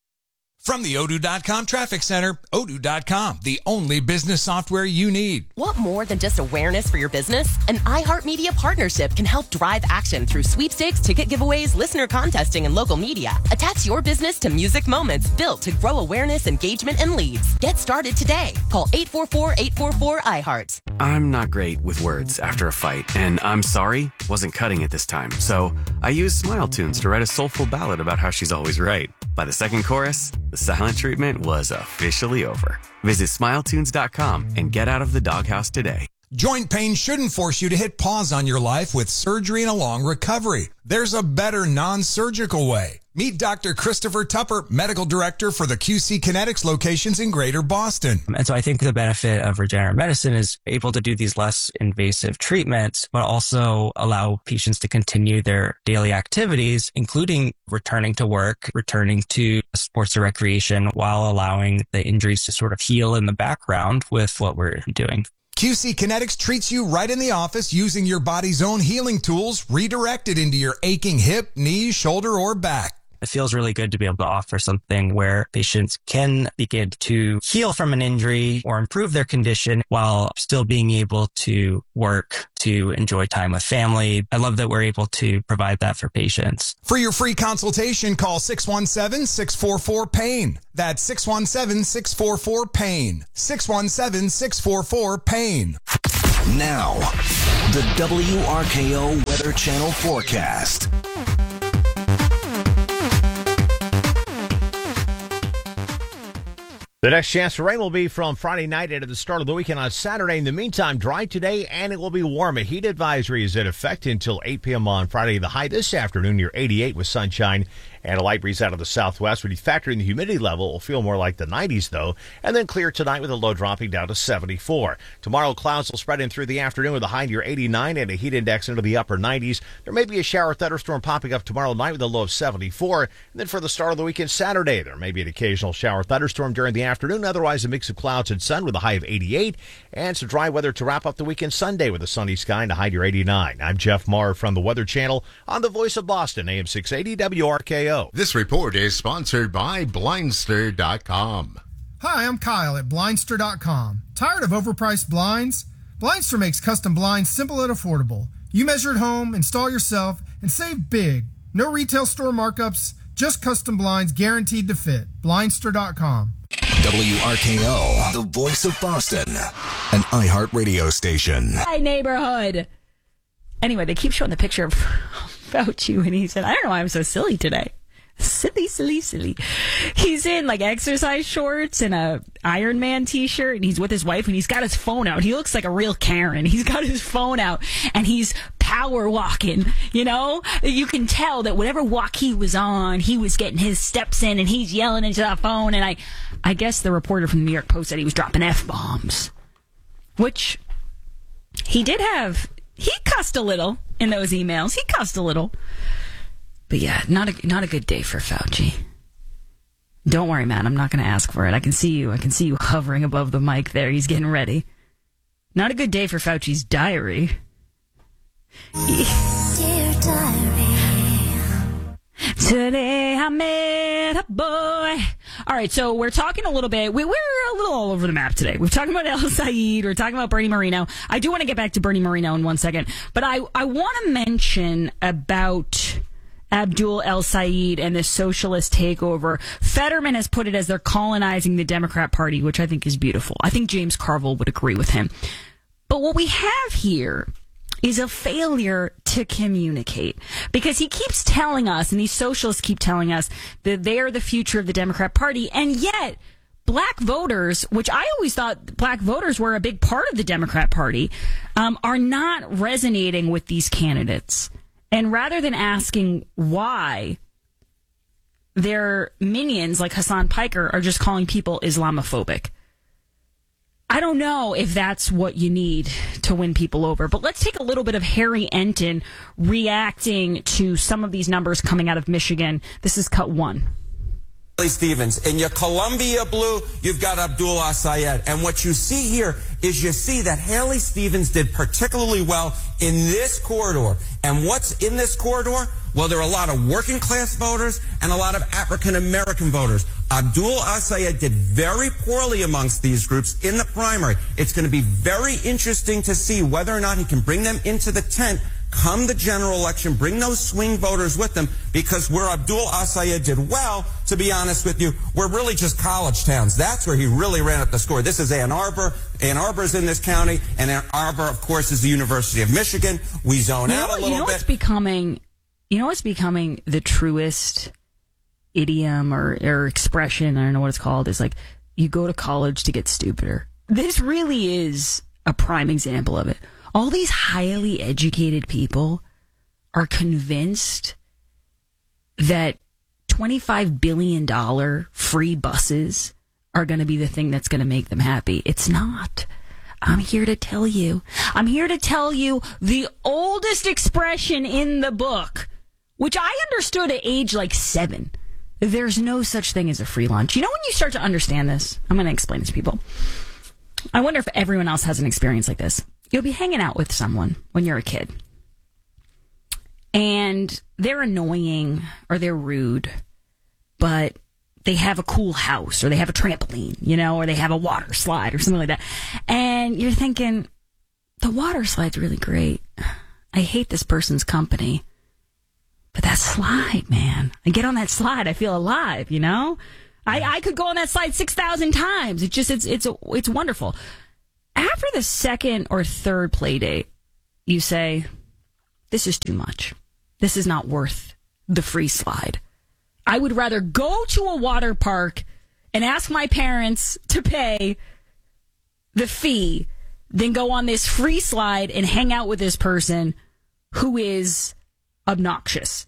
From the Odoo dot com Traffic Center, Odoo dot com, the only business software you need. Want more than just awareness for your business? An iHeartMedia partnership can help drive action through sweepstakes, ticket giveaways, listener contesting, and local media. Attach your business to music moments built to grow awareness, engagement, and leads. Get started today. Call eight four four, eight four four, iHeart. I'm not great with words after a fight, and I'm sorry wasn't cutting it this time. So I used Smile Tunes to write a soulful ballad about how she's always right. By the second chorus, the silent treatment was officially over. Visit smile tunes dot com and get out of the doghouse today. Joint pain shouldn't force you to hit pause on your life with surgery and a long recovery. There's a better non-surgical way. Meet Doctor Christopher Tupper, Medical Director for the Q C Kinetics locations in Greater Boston. And so I think the benefit of regenerative medicine is able to do these less invasive treatments, but also allow patients to continue their daily activities, including returning to work, returning to sports or recreation, while allowing the injuries to sort of heal in the background with what we're doing. Q C Kinetics treats you right in the office using your body's own healing tools redirected into your aching hip, knee, shoulder, or back. it feels really good to be able to offer something where patients can begin to heal from an injury or improve their condition while still being able to work, to enjoy time with family. I love that we're able to provide that for patients. For your free consultation, call six one seven, six four four, PAIN. That's six one seven, six four four, PAIN. six one seven, six four four, PAIN. Now, the W R K O Weather Channel forecast. The next chance for rain will be from Friday night into the start of the weekend on Saturday. In the meantime, dry today, and it will be warm. A heat advisory is in effect until eight p.m. on Friday. The high this afternoon near eighty-eight with sunshine and a light breeze out of the southwest. When you factor in the humidity level, it will feel more like the nineties, though, and then clear tonight with a low dropping down to seventy-four. Tomorrow, clouds will spread in through the afternoon with a high near eighty-nine and a heat index into the upper nineties. There may be a shower thunderstorm popping up tomorrow night with a low of seventy-four. And then for the start of the weekend, Saturday, there may be an occasional shower thunderstorm during the afternoon. Otherwise, a mix of clouds and sun with a high of eighty-eight. And some dry weather to wrap up the weekend Sunday with a sunny sky and a high near eighty-nine. I'm Jeff Marr from the Weather Channel on the Voice of Boston, A M six eighty W R K O. This report is sponsored by Blindster dot com. Hi, I'm Kyle at Blindster dot com. Tired of overpriced blinds? Blindster makes custom blinds simple and affordable. You measure at home, install yourself, and save big. No retail store markups, just custom blinds guaranteed to fit. Blindster dot com. W R K O, the Voice of Boston, an iHeart radio station. Hi, neighborhood. Anyway, they keep showing the picture of Fauci, and he said, I don't know why I'm so silly today. Silly, silly, silly. He's in like exercise shorts and a Iron Man t-shirt, and he's with his wife, and he's got his phone out. He looks like a real Karen. He's got his phone out, and he's power walking, you know? You can tell that whatever walk he was on, he was getting his steps in, and he's yelling into that phone, and I, I guess the reporter from the New York Post said he was dropping F-bombs, which he did have. He cussed a little in those emails. He cussed a little. But yeah, not a not a good day for Fauci. Don't worry, man. I'm not going to ask for it. I can see you. I can see you hovering above the mic there. He's getting ready. Not a good day for Fauci's diary. Dear diary, today I met a boy. All right, so we're talking a little bit. We, we're a little all over the map today. We're talking about El Sayed. We're talking about Bernie Moreno. I do want to get back to Bernie Moreno in one second, but I, I want to mention about Abdul El Sayed and this socialist takeover. Fetterman has put it as they're colonizing the Democrat Party, which I think is beautiful. I think James Carville would agree with him. But what we have here is a failure to communicate, because he keeps telling us, and these socialists keep telling us, that they're the future of the Democrat Party, and yet black voters, which I always thought black voters were a big part of the Democrat Party, um, are not resonating with these candidates. And rather than asking why, their minions like Hassan Piker are just calling people Islamophobic. I don't know if that's what you need to win people over, but let's take a little bit of Harry Enton reacting to some of these numbers coming out of Michigan. This is cut one. Stevens. In your Columbia blue, you've got Abdul El-Sayed. And what you see here is you see that Haley Stevens did particularly well in this corridor. And what's in this corridor? Well, there are a lot of working class voters and a lot of African American voters. Abdul El-Sayed did very poorly amongst these groups in the primary. It's going to be very interesting to see whether or not he can bring them into the tent come the general election, bring those swing voters with them, because where Abdul El-Sayed did well, to be honest with you, we're really just college towns. That's where he really ran up the score. This is Ann Arbor. Ann Arbor's in this county, and Ann Arbor, of course, is the University of Michigan. We zone you know, out a little you know bit. What's becoming, you know what's becoming the truest idiom or, or expression, I don't know what it's called, is like, you go to college to get stupider. This really is a prime example of it. All these highly educated people are convinced that twenty-five billion dollars free buses are going to be the thing that's going to make them happy. It's not. I'm here to tell you. I'm here to tell you the oldest expression in the book, which I understood at age like seven. There's no such thing as a free lunch. You know when you start to understand this? I'm going to explain it to people. I wonder if everyone else has an experience like this. You'll be hanging out with someone when you're a kid, and they're annoying or they're rude, but they have a cool house or they have a trampoline, you know, or they have a water slide or something like that. And you're thinking, the water slide's really great. I hate this person's company. But that slide, man, I get on that slide, I feel alive, you know? I, I could go on that slide six thousand times. It just, it's, it's, it's wonderful. After the second or third play date, you say, this is too much. This is not worth the free slide. I would rather go to a water park and ask my parents to pay the fee than go on this free slide and hang out with this person who is obnoxious.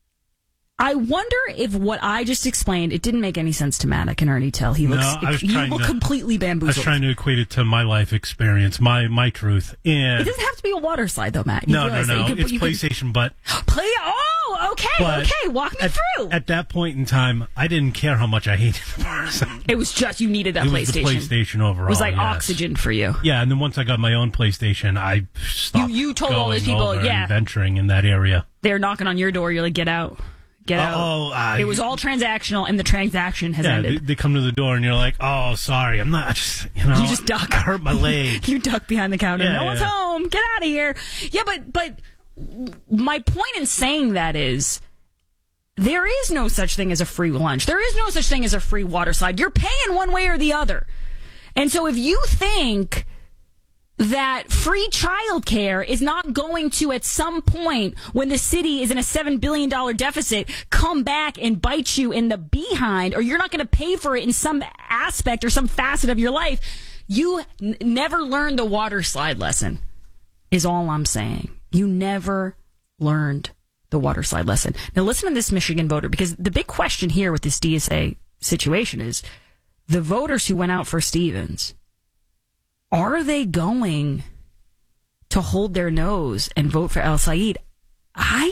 I wonder if what I just explained, it didn't make any sense to Matt. I can already tell. He looks, no, I was you trying look to, completely bamboozled. I was trying to equate it to my life experience, my my truth. And it doesn't have to be a water slide, though, Matt. You no, no, no. Could, it's PlayStation, could, but play. Oh, okay, but okay. Walk me at, through. At that point in time, I didn't care how much I hated the person. It was just you needed that it PlayStation. Was the PlayStation overall. It was like yes. oxygen for you. Yeah, and then once I got my own PlayStation, I stopped. You, you told going all these people, over yeah, and venturing in that area. They're knocking on your door. You're like, get out. Get out. Oh, uh, it was all transactional, and the transaction has yeah, ended. They, they come to the door, and you're like, "Oh, sorry, I'm not." I just, you know, you just duck. I hurt my leg. You duck behind the counter. Yeah, no yeah. one's home. Get out of here. Yeah, but but my point in saying that is, there is no such thing as a free lunch. There is no such thing as a free water slide. You're paying one way or the other, and so if you think that free childcare is not going to, at some point, when the city is in a seven billion dollars deficit, come back and bite you in the behind, or you're not going to pay for it in some aspect or some facet of your life, you n- never learned the water slide lesson, is all I'm saying. You never learned the water slide lesson. Now listen to this Michigan voter, because the big question here with this D S A situation is the voters who went out for Stevens, are they going to hold their nose and vote for El-Sayed? I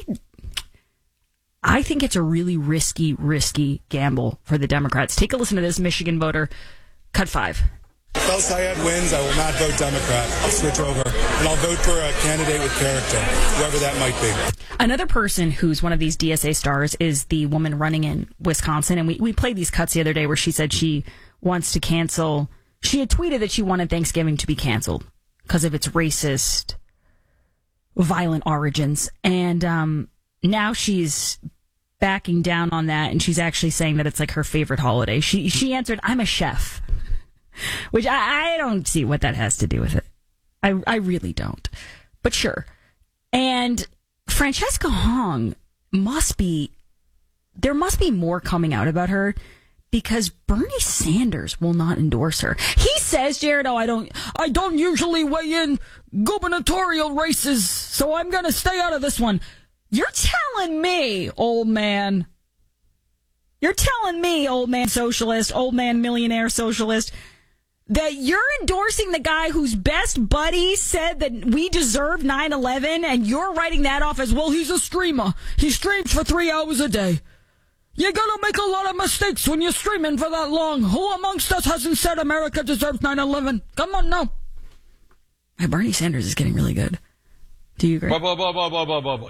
I think it's a really risky, risky gamble for the Democrats. Take a listen to this Michigan voter. Cut five. If El-Sayed wins, I will not vote Democrat. I'll switch over, and I'll vote for a candidate with character, whoever that might be. Another person who's one of these D S A stars is the woman running in Wisconsin, and we, we played these cuts the other day where she said she wants to cancel... She had tweeted that she wanted Thanksgiving to be canceled because of its racist, violent origins. And um, now she's backing down on that, and she's actually saying that it's like her favorite holiday. She she answered, "I'm a chef," which I, I don't see what that has to do with it. I, I really don't. But sure. And Francesca Hong must be, there must be more coming out about her, because Bernie Sanders will not endorse her. He says, Jared, oh, I don't, I don't usually weigh in gubernatorial races, so I'm going to stay out of this one. You're telling me, old man, you're telling me, old man socialist, old man millionaire socialist, that you're endorsing the guy whose best buddy said that we deserve nine eleven, and you're writing that off as, well, he's a streamer. He streams for three hours a day. You're gonna make a lot of mistakes when you're streaming for that long. Who amongst us hasn't said America deserves nine eleven? Come on, no. My Bernie Sanders is getting really good. Do you agree? Blah, blah, blah, blah, blah, blah, blah, blah.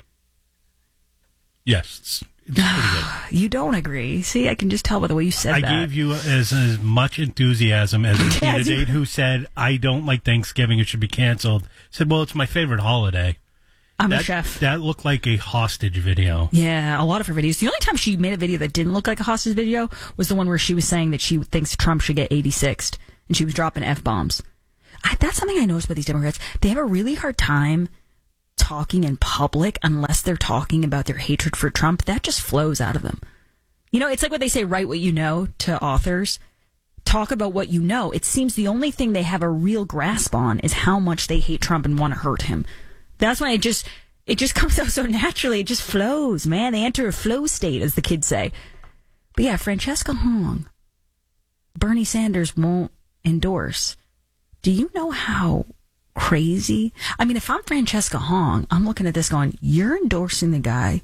Yes, it's, it's pretty good. You don't agree. See, I can just tell by the way you said I that. gave you as, as much enthusiasm as a Yes, candidate you- who said, I don't like Thanksgiving, it should be canceled. Said, well, it's my favorite holiday. I'm that, a chef. That looked like a hostage video. Yeah, a lot of her videos. The only time she made a video that didn't look like a hostage video was the one where she was saying that she thinks Trump should get eighty-sixed, and she was dropping F-bombs. I, that's something I noticed about these Democrats. They have a really hard time talking in public unless they're talking about their hatred for Trump. That just flows out of them. You know, it's like what they say, write what you know to authors. Talk about what you know. It seems the only thing they have a real grasp on is how much they hate Trump and want to hurt him. That's why it just it just comes out so naturally. It just flows, man. They enter a flow state, as the kids say. But yeah, Francesca Hong, Bernie Sanders won't endorse. Do you know how crazy? I mean, if I'm Francesca Hong, I'm looking at this going, you're endorsing the guy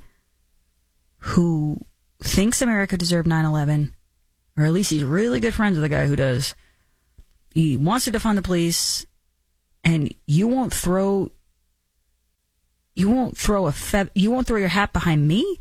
who thinks America deserved nine eleven, or at least he's really good friends with the guy who does. He wants to defund the police, and you won't throw... You won't throw a fe- you won't throw your hat behind me?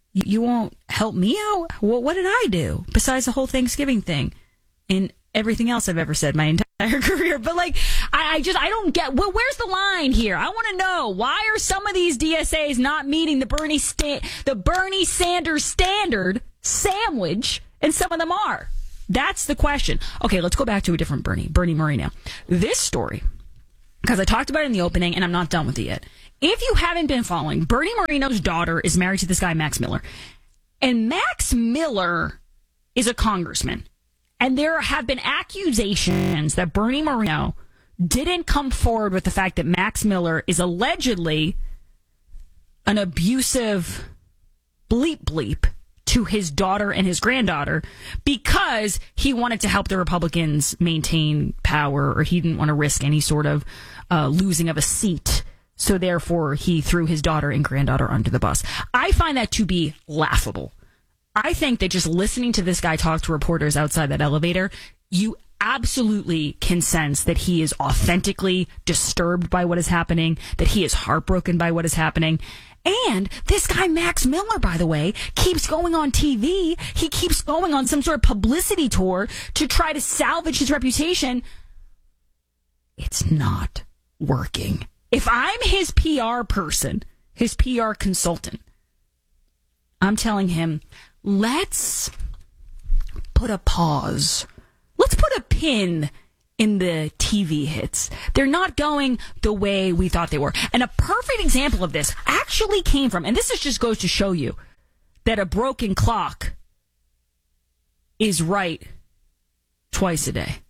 You, you won't help me out? Well, what did I do besides the whole Thanksgiving thing and everything else I've ever said my entire career? But like, I, I just, I don't get, well, where's the line here? I want to know, why are some of these D S As not meeting the Bernie sta- the Bernie Sanders standard sandwich, and some of them are? That's the question. Okay, let's go back to a different Bernie, Bernie Moreno. This story, because I talked about it in the opening, and I'm not done with it yet. If you haven't been following, Bernie Moreno's daughter is married to this guy, Max Miller. And Max Miller is a congressman. And there have been accusations that Bernie Moreno didn't come forward with the fact that Max Miller is allegedly an abusive bleep bleep to his daughter and his granddaughter because he wanted to help the Republicans maintain power, or he didn't want to risk any sort of uh, losing of a seat. So therefore, he threw his daughter and granddaughter under the bus. I find that to be laughable. I think that just listening to this guy talk to reporters outside that elevator, you absolutely can sense that he is authentically disturbed by what is happening, that he is heartbroken by what is happening. And this guy, Max Miller, by the way, keeps going on T V. He keeps going on some sort of publicity tour to try to salvage his reputation. It's not working. If I'm his P R person, his P R consultant, I'm telling him, let's put a pause. Let's put a pin in the T V hits. They're not going the way we thought they were. And a perfect example of this actually came from, and this is just goes to show you that a broken clock is right twice a day.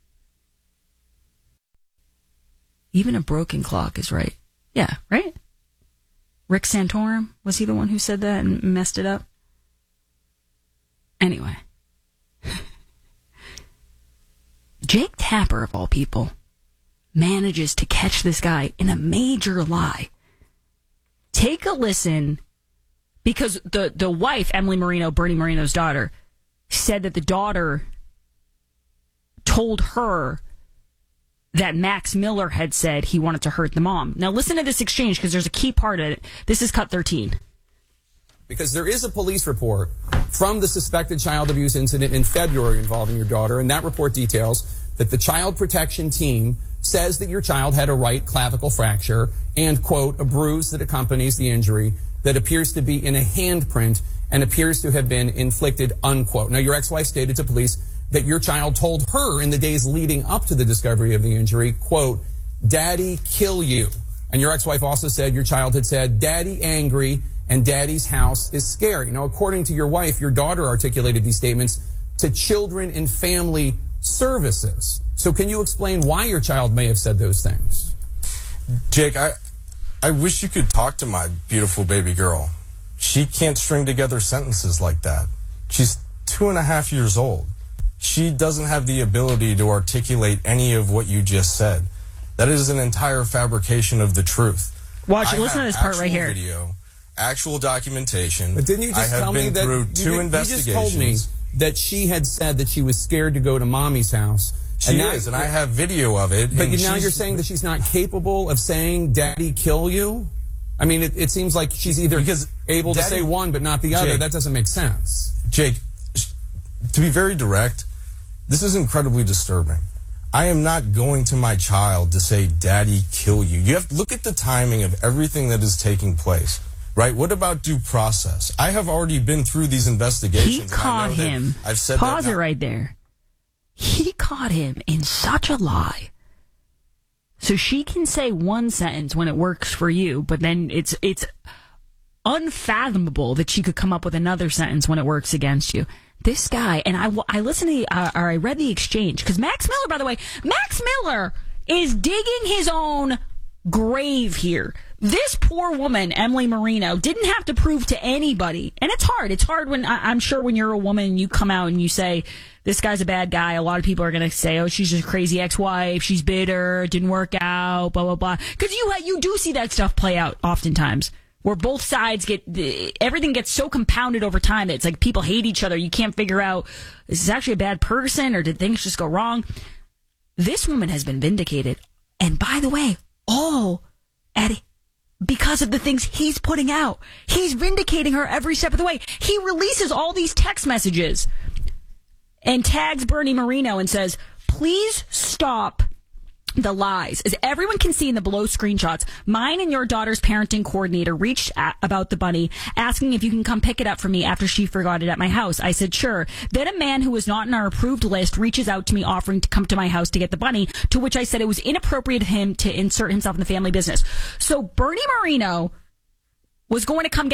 Even a broken clock is right. Yeah, right? Rick Santorum, was he the one who said that and messed it up? Anyway. Jake Tapper, of all people, manages to catch this guy in a major lie. Take a listen, because the, the wife, Emily Moreno, Bernie Moreno's daughter, said that the daughter told her that Max Miller had said he wanted to hurt the mom. Now listen to this exchange, because there's a key part of it. This is cut thirteen. Because there is a police report from the suspected child abuse incident in February involving your daughter, and that report details that the child protection team says that your child had a right clavicle fracture and, quote, a bruise that accompanies the injury that appears to be in a handprint and appears to have been inflicted, unquote. Now, your ex-wife stated to police that your child told her in the days leading up to the discovery of the injury, quote, "Daddy, kill you." And your ex-wife also said your child had said, "Daddy angry," and "Daddy's house is scary." Now, according to your wife, your daughter articulated these statements to Children and Family Services. So can you explain why your child may have said those things? Jake, I, I wish you could talk to my beautiful baby girl. She can't string together sentences like that. She's two and a half years old. She doesn't have the ability to articulate any of what you just said. That is an entire fabrication of the truth. Watch, I listen to this part right here. Video, actual documentation. But didn't you just I have tell been me that through you, two you investigations. just told me that she had said that she was scared to go to mommy's house. She and is, and I have video of it. But and now you're saying that she's not capable of saying, "Daddy, kill you"? I mean, it, it seems like she's either because able Daddy, to say one but not the other. Jake, that doesn't make sense. Jake, to be very direct, this is incredibly disturbing. I am not going to my child to say, "Daddy, kill you." You have to look at the timing of everything that is taking place, right? What about due process? I have already been through these investigations. He caught him. I've said Pause that it right there. He caught him in such a lie. So she can say one sentence when it works for you, but then it's it's unfathomable that she could come up with another sentence when it works against you. This guy, and I, I listened to the, uh, or I read the exchange, because Max Miller, by the way, Max Miller is digging his own grave here. This poor woman, Emily Moreno, didn't have to prove to anybody, and it's hard. It's hard when, I, I'm sure when you're a woman and you come out and you say, this guy's a bad guy, a lot of people are going to say, oh, she's just a crazy ex-wife, she's bitter, it didn't work out, blah, blah, blah. Because you, you do see that stuff play out oftentimes, where both sides get, everything gets so compounded over time that it's like people hate each other. You can't figure out, is this actually a bad person or did things just go wrong? This woman has been vindicated. And by the way, all at because of the things he's putting out. He's vindicating her every step of the way. He releases all these text messages and tags Bernie Moreno and says, please stop the lies. As everyone can see in the below screenshots, mine and your daughter's parenting coordinator reached out about the bunny, asking if you can come pick it up for me after she forgot it at my house. I said, sure. Then a man who was not in our approved list reaches out to me offering to come to my house to get the bunny, to which I said it was inappropriate of him to insert himself in the family business. So Bernie Moreno was going to come get